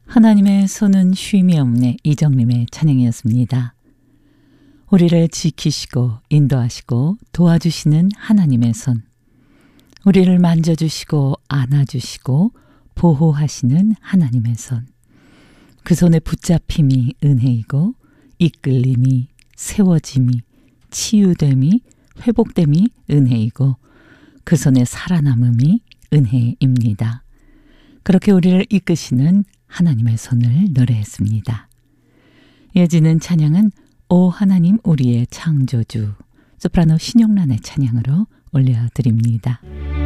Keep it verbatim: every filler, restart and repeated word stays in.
하나님의 손은 쉼이 없네. 이정림의 찬양이었습니다. 우리를 지키시고 인도하시고 도와주시는 하나님의 손, 우리를 만져주시고 안아주시고 보호하시는 하나님의 손, 그 손에 붙잡힘이 은혜이고 이끌림이 세워짐이 치유됨이 회복됨이 은혜이고 그 손에 살아남음이 은혜입니다. 그렇게 우리를 이끄시는 하나님의 손을 노래했습니다. 이어지는 찬양은 오 하나님 우리의 창조주, 소프라노 신영란의 찬양으로 올려드립니다.